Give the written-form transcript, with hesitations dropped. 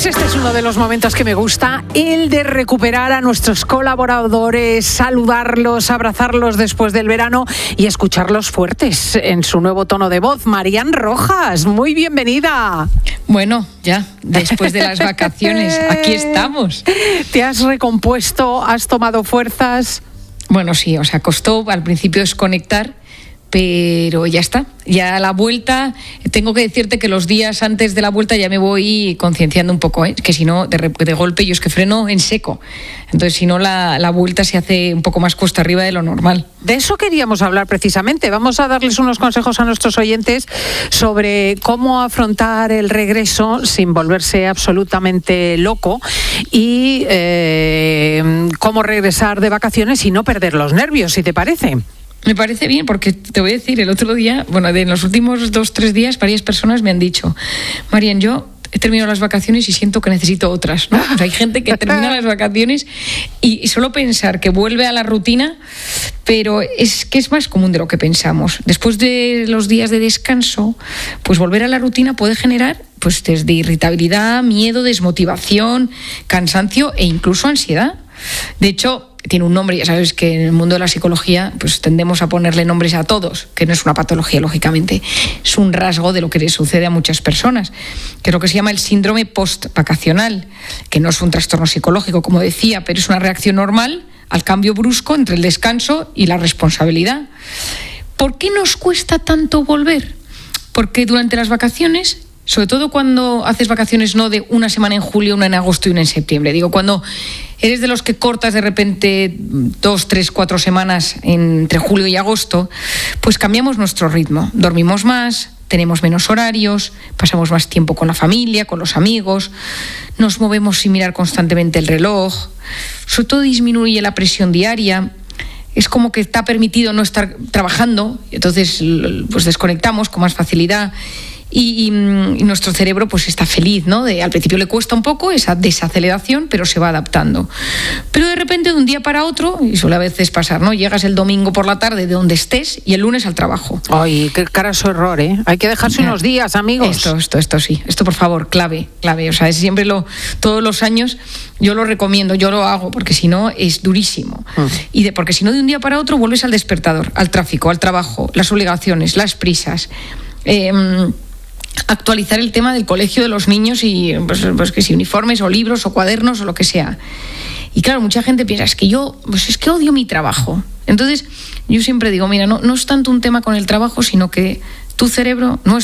Pues este es uno de los momentos que me gusta, el de recuperar a nuestros colaboradores, saludarlos, abrazarlos después del verano y escucharlos fuertes en su nuevo tono de voz. Marian Rojas, muy bienvenida. Bueno, ya, después de las vacaciones, aquí estamos. ¿Te has recompuesto? ¿Has tomado fuerzas? Bueno, sí, o sea, costó al principio desconectar, pero ya está. Ya a la vuelta, tengo que decirte que los días antes de la vuelta ya me voy concienciando un poco, que si no, de golpe yo es que freno en seco. Entonces, si no, la vuelta se hace un poco más cuesta arriba de lo normal. De eso queríamos hablar precisamente. Vamos a darles unos consejos a nuestros oyentes sobre cómo afrontar el regreso sin volverse absolutamente loco y cómo regresar de vacaciones y no perder los nervios, si te parece. Me parece bien, porque te voy a decir, el otro día, en los últimos 2-3 días, varias personas me han dicho: Marian, yo he terminado las vacaciones y siento que necesito otras, ¿no? O sea, hay gente que termina las vacaciones y solo pensar que vuelve a la rutina, pero es que es más común de lo que pensamos. Después de los días de descanso, pues volver a la rutina puede generar pues desde irritabilidad, miedo, desmotivación, cansancio e incluso ansiedad. De hecho, tiene un nombre, ya sabes que en el mundo de la psicología pues tendemos a ponerle nombres a todos, que no es una patología, lógicamente, es un rasgo de lo que le sucede a muchas personas, que es lo que se llama el síndrome postvacacional, que no es un trastorno psicológico, como decía, pero es una reacción normal al cambio brusco entre el descanso y la responsabilidad. ¿Por qué nos cuesta tanto volver? Porque durante las vacaciones, sobre todo cuando haces vacaciones no de una semana en julio, una en agosto y una en septiembre, digo, cuando eres de los que cortas de repente 2, 3, 4 semanas entre julio y agosto, pues cambiamos nuestro ritmo, dormimos más, tenemos menos horarios, pasamos más tiempo con la familia, con los amigos, nos movemos sin mirar constantemente el reloj, sobre todo disminuye la presión diaria. Es como que está permitido no estar trabajando, entonces pues desconectamos con más facilidad. Y nuestro cerebro pues está feliz, ¿no? Al principio le cuesta un poco esa desaceleración, pero se va adaptando. Pero de repente, de un día para otro, y suele a veces pasar, ¿no? Llegas el domingo por la tarde de donde estés y el lunes al trabajo. Ay, qué carajo error, ¿eh? Hay que dejarse unos días, amigos. Esto sí. Esto, por favor, clave. O sea, es siempre todos los años yo lo recomiendo, yo lo hago, porque si no es durísimo. Porque si no, de un día para otro vuelves al despertador, al tráfico, al trabajo, las obligaciones, las prisas. Actualizar el tema del colegio de los niños y pues que si uniformes o libros o cuadernos o lo que sea. Y claro, mucha gente piensa, es que odio mi trabajo. Entonces yo siempre digo, mira, no es tanto un tema con el trabajo, sino que tu cerebro,